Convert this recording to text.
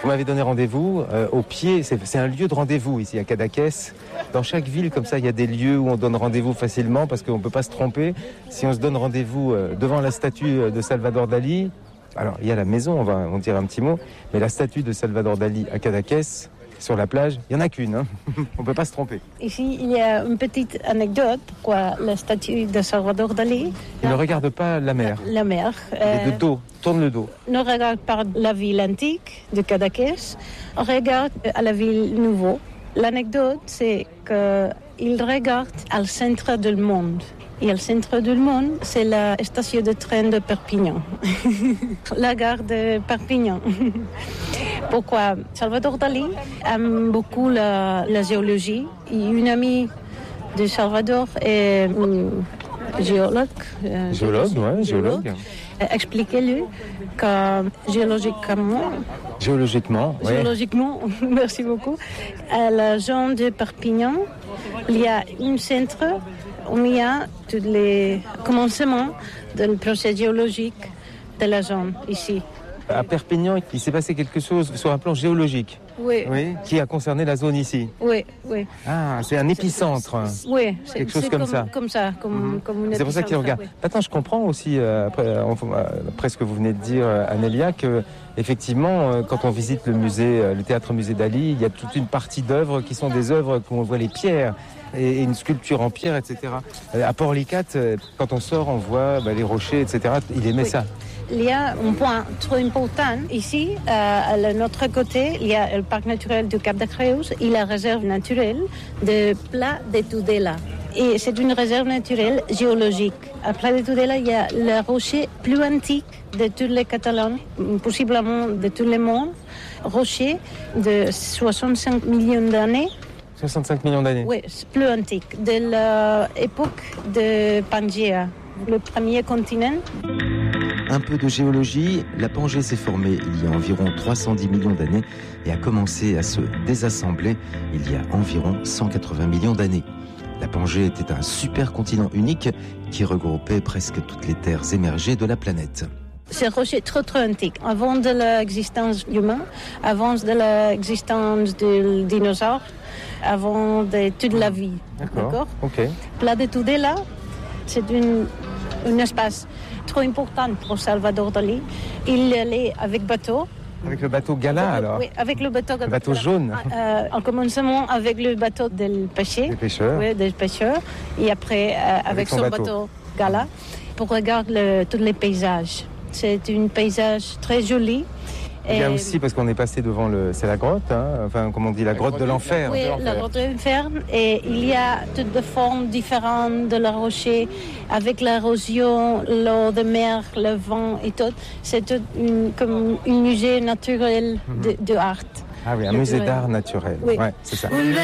Vous m'avez donné rendez-vous au pied, c'est un lieu de rendez-vous ici à Cadaqués. Dans chaque ville, comme ça, il y a des lieux où on donne rendez-vous facilement parce qu'on ne peut pas se tromper. Si on se donne rendez-vous devant la statue de Salvador Dali, alors il y a la maison, on va dire un petit mot, mais la statue de Salvador Dali à Cadaqués, sur la plage, il n'y en a qu'une, hein. On ne peut pas se tromper. Ici, il y a une petite anecdote. Pourquoi la statue de Salvador Dali... Il ne regarde pas la mer. La mer. Il est de dos, tourne le dos. Ne regarde pas la ville antique de Cadaqués, on regarde à la ville nouveau. L'anecdote, c'est qu'il regarde au centre du monde. Et au centre du monde, c'est la station de train de Perpignan. La gare de Perpignan. Pourquoi? Salvador Dali aime beaucoup la géologie. Et une amie de Salvador est géologue. Géologue. Expliquez-lui que géologiquement, merci beaucoup, à la zone de Perpignan, il y a un centre où il y a tous les commencements du processus géologique de la zone ici. À Perpignan, il s'est passé quelque chose sur un plan géologique. Oui. Qui a concerné la zone ici. Oui. Ah, c'est un épicentre. Oui, quelque chose comme ça. Comme ça, comme une c'est pour ça qu'il regarde. Oui. Maintenant, je comprends aussi, après ce que vous venez de dire, Anélia, que effectivement, quand on visite le théâtre-musée Dali, il y a toute une partie d'œuvres qui sont des œuvres où on voit les pierres et une sculpture en pierre, etc. À Porlicat, quand on sort, on voit les rochers, etc. Il aimait ça. Il y a un point trop important. Ici, à notre côté, il y a le parc naturel du Cap de Creus et la réserve naturelle de Pla de Tudela. Et c'est une réserve naturelle géologique. À Pla de Tudela, il y a le rocher plus antique de tous les Catalans, possiblement de tout le monde. Rocher de 65 millions d'années. 65 millions d'années. Oui, c'est plus antique. De l'époque de Pangea, le premier continent. Un peu de géologie, la Pangée s'est formée il y a environ 310 millions d'années et a commencé à se désassembler il y a environ 180 millions d'années. La Pangée était un supercontinent unique qui regroupait presque toutes les terres émergées de la planète. C'est un rocher trop antique. Avant de l'existence humaine, avant de l'existence des dinosaures, avant de toute la vie. D'accord. Ok. Pla de Tudela, c'est un espace trop important pour Salvador Dali. Il allait avec bateau. Avec le bateau Gala, alors? Oui, avec le bateau Gala. Le bateau jaune. En commencement avec le bateau del pêcher. Des pêcheurs. Oui, des pêcheurs. Et après, avec son bateau Gala, pour regarder tous les paysages. C'est un paysage très joli. Il y a aussi, parce qu'on est passé devant c'est la grotte, enfin, comme on dit, la grotte de l'enfer. Oui, la grotte de l'enfer. Et il y a toutes des formes différentes de la rocher, avec l'érosion, l'eau de mer, le vent et tout. C'est tout comme un musée naturel d'art. Ah oui, un musée d'art naturel. Oui. Ouais, c'est ça.